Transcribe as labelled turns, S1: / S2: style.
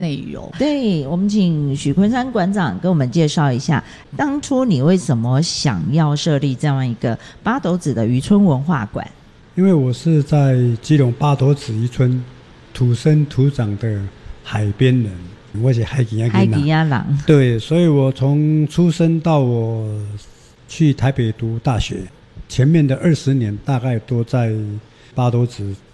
S1: 内容。
S2: 对，我们请许昆山馆长跟我们介绍一下，当初你为什么想要设立这样一个八斗子的渔村文化馆？
S3: 因为我是在基隆八斗子渔村土生土长的海边人，我是海基亚人，对，所以我从出生到我去台北读大学，前面的20年大概都在八斗子